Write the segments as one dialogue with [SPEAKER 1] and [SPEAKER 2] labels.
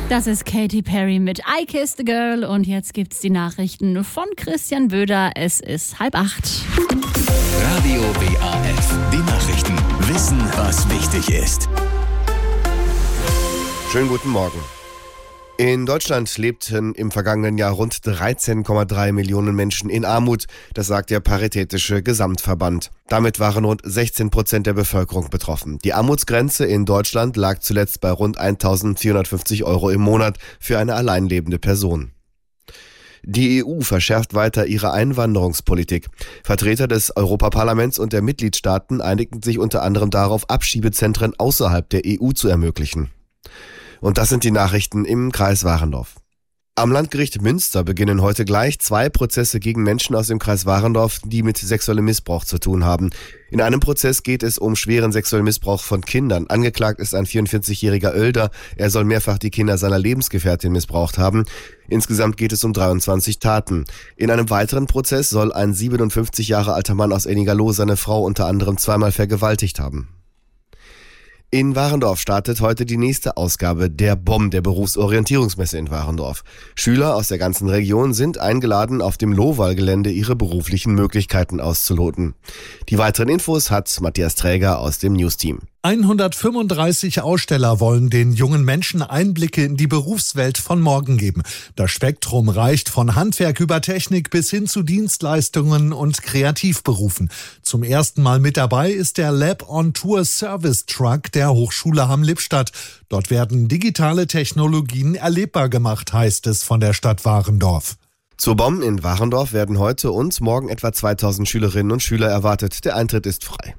[SPEAKER 1] Das ist Katy Perry mit I Kissed a Girl und jetzt gibt's die Nachrichten von Christian Böder. Es ist 7:30.
[SPEAKER 2] Radio WAF, die Nachrichten. Wissen, was wichtig ist.
[SPEAKER 3] Schönen guten Morgen. In Deutschland lebten im vergangenen Jahr rund 13,3 Millionen Menschen in Armut. Das sagt der Paritätische Gesamtverband. Damit waren rund 16% der Bevölkerung betroffen. Die Armutsgrenze in Deutschland lag zuletzt bei rund 1.450 € im Monat für eine alleinlebende Person. Die EU verschärft weiter ihre Einwanderungspolitik. Vertreter des Europaparlaments und der Mitgliedstaaten einigten sich unter anderem darauf, Abschiebezentren außerhalb der EU zu ermöglichen. Und das sind die Nachrichten im Kreis Warendorf. Am Landgericht Münster beginnen heute gleich 2 Prozesse gegen Menschen aus dem Kreis Warendorf, die mit sexuellem Missbrauch zu tun haben. In einem Prozess geht es um schweren sexuellen Missbrauch von Kindern. Angeklagt ist ein 44-jähriger Oelder. Er soll mehrfach die Kinder seiner Lebensgefährtin missbraucht haben. Insgesamt geht es um 23 Taten. In einem weiteren Prozess soll ein 57 Jahre alter Mann aus Ennigerloh seine Frau unter anderem zweimal vergewaltigt haben. In Warendorf startet heute die nächste Ausgabe der BOM, der Berufsorientierungsmesse in Warendorf. Schüler aus der ganzen Region sind eingeladen, auf dem Lohwallgelände ihre beruflichen Möglichkeiten auszuloten. Die weiteren Infos hat Matthias Träger aus dem Newsteam.
[SPEAKER 4] 135 Aussteller wollen den jungen Menschen Einblicke in die Berufswelt von morgen geben. Das Spektrum reicht von Handwerk über Technik bis hin zu Dienstleistungen und Kreativberufen. Zum ersten Mal mit dabei ist der Lab on Tour Service Truck der Hochschule Hamm-Lippstadt. Dort werden digitale Technologien erlebbar gemacht, heißt es von der Stadt Warendorf.
[SPEAKER 3] Zur BOM in Warendorf werden heute und morgen etwa 2000 Schülerinnen und Schüler erwartet. Der Eintritt ist frei.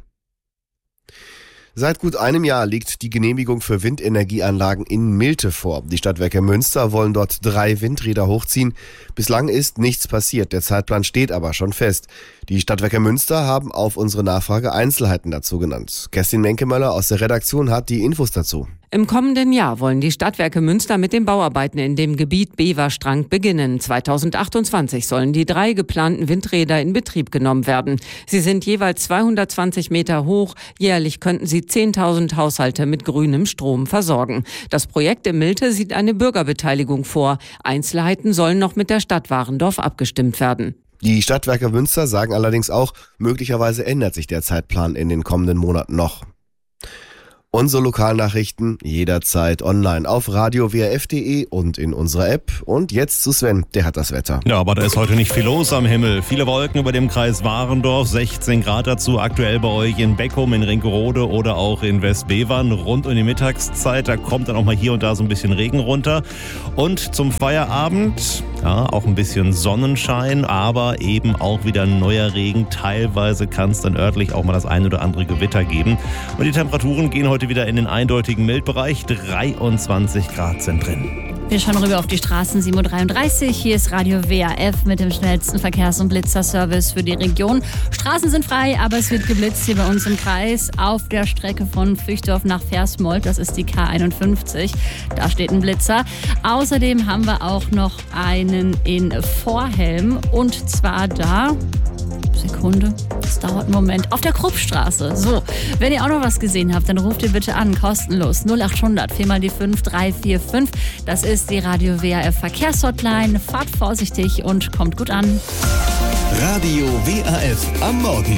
[SPEAKER 3] Seit gut einem Jahr liegt die Genehmigung für Windenergieanlagen in Milte vor. Die Stadtwerke Münster wollen dort 3 Windräder hochziehen. Bislang ist nichts passiert, der Zeitplan steht aber schon fest. Die Stadtwerke Münster haben auf unsere Nachfrage Einzelheiten dazu genannt. Kerstin Menkemöller aus der Redaktion hat die Infos dazu.
[SPEAKER 5] Im kommenden Jahr wollen die Stadtwerke Münster mit den Bauarbeiten in dem Gebiet Beverstrang beginnen. 2028 sollen die 3 geplanten Windräder in Betrieb genommen werden. Sie sind jeweils 220 Meter hoch. Jährlich könnten sie 10.000 Haushalte mit grünem Strom versorgen. Das Projekt in Milte sieht eine Bürgerbeteiligung vor. Einzelheiten sollen noch mit der Stadt Warendorf abgestimmt werden.
[SPEAKER 3] Die Stadtwerke Münster sagen allerdings auch, möglicherweise ändert sich der Zeitplan in den kommenden Monaten noch. Unsere Lokalnachrichten jederzeit online auf radio-waf.de und in unserer App. Und jetzt zu Sven, der hat das Wetter.
[SPEAKER 6] Ja, aber da ist heute nicht viel los am Himmel. Viele Wolken über dem Kreis Warendorf, 16 Grad dazu aktuell bei euch in Beckum, in Rinkerode oder auch in Westbevern. Rund um die Mittagszeit, da kommt dann auch mal hier und da so ein bisschen Regen runter. Und zum Feierabend, ja, auch ein bisschen Sonnenschein, aber eben auch wieder neuer Regen. Teilweise kann es dann örtlich auch mal das ein oder andere Gewitter geben. Und die Temperaturen gehen heute wieder in den eindeutigen Mildbereich. 23 Grad sind drin.
[SPEAKER 1] Wir schauen rüber auf die Straßen 7.33 Uhr. Hier ist Radio WAF mit dem schnellsten Verkehrs- und Blitzerservice für die Region. Straßen sind frei, aber es wird geblitzt hier bei uns im Kreis auf der Strecke von Füchdorf nach Versmold. Das ist die K51. Da steht ein Blitzer. Außerdem haben wir auch noch einen in Vorhelm und zwar da... Sekunde, das dauert einen Moment. Auf der Kruppstraße. So, wenn ihr auch noch was gesehen habt, dann ruft ihr bitte an, kostenlos. 0800 4 mal die 5 345. Das ist die Radio WAF Verkehrshotline. Fahrt vorsichtig und kommt gut an.
[SPEAKER 2] Radio WAF am Morgen.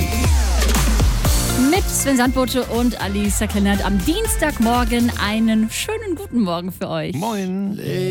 [SPEAKER 1] Mit Sven Sandbote und Alice Kleinert am Dienstagmorgen einen schönen guten Morgen für euch.
[SPEAKER 6] Moin.